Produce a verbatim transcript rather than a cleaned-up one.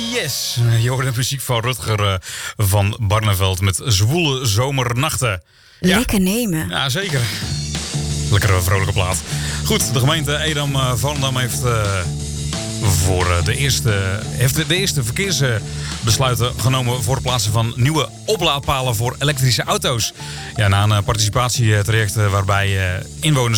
Yes, je hoort de muziek van Rutger uh, van Barneveld met Zwoele Zomernachten. Ja. Lekker nemen. Ja, zeker. Lekkere vrolijke plaat. Goed, de gemeente Edam-Volendam heeft, uh, voor uh, de, eerste, heeft de eerste verkeersbesluiten genomen voor het plaatsen van nieuwe oplaadpalen voor elektrische auto's. Ja, na een participatietraject waarbij uh, inwoners